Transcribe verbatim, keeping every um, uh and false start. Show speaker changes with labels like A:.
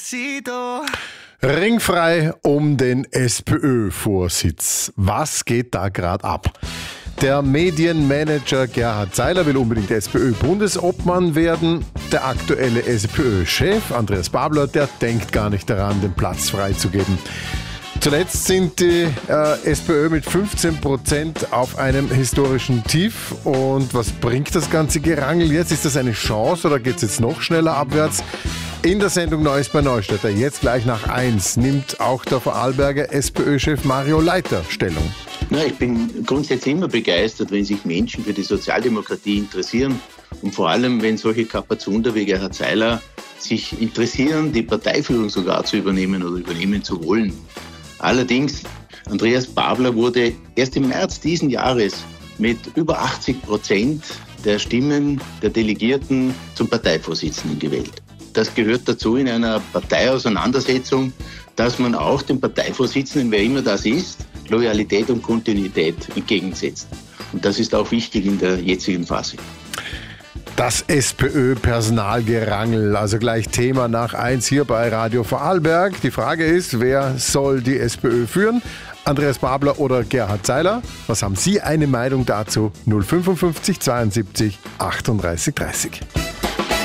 A: Despacito.
B: Ringfrei um den SPÖ-Vorsitz. Was geht da gerade ab? Der Medienmanager Gerhard Zeiler will unbedingt SPÖ-Bundesobmann werden. Der aktuelle SPÖ-Chef Andreas Babler, der denkt gar nicht daran, den Platz freizugeben. Zuletzt sind die äh, SPÖ mit fünfzehn Prozent auf einem historischen Tief. Und was bringt das ganze Gerangel jetzt? Ist das eine Chance oder geht es jetzt noch schneller abwärts? In der Sendung Neues bei Neustädter, jetzt gleich nach eins, nimmt auch der Vorarlberger SPÖ-Chef Mario Leiter Stellung.
C: Na, ich bin grundsätzlich immer begeistert, wenn sich Menschen für die Sozialdemokratie interessieren und vor allem, wenn solche Kapazunder wie Gerhard Zeiler sich interessieren, die Parteiführung sogar zu übernehmen oder übernehmen zu wollen. Allerdings, Andreas Babler wurde erst im März diesen Jahres mit über achtzig Prozent der Stimmen der Delegierten zum Parteivorsitzenden gewählt. Das gehört dazu in einer Parteiauseinandersetzung, dass man auch dem Parteivorsitzenden, wer immer das ist, Loyalität und Kontinuität entgegensetzt. Und das ist auch wichtig in der jetzigen Phase.
B: Das SPÖ-Personalgerangel, also gleich Thema nach eins hier bei Radio Vorarlberg. Die Frage ist, wer soll die SPÖ führen? Andreas Babler oder Gerhard Zeiler? Was haben Sie eine Meinung dazu? null fünfundfünfzig zweiundsiebzig achtunddreißig dreißig.